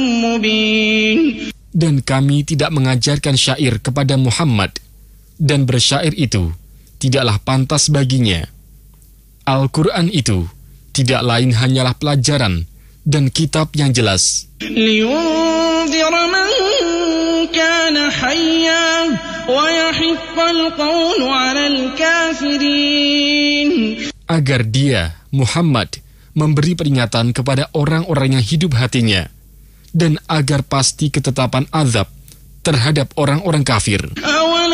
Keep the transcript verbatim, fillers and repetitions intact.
مبين. Dan kami tidak mengajarkan syair kepada Muhammad, dan bersyair itu tidaklah pantas baginya. Al-Quran itu tidak lain hanyalah pelajaran dan kitab yang jelas. لينذر من كان حيا ويحق القول على الكافرين. Agar dia, Muhammad, memberi peringatan kepada orang-orang yang hidup hatinya, dan agar pasti ketetapan azab terhadap orang-orang kafir.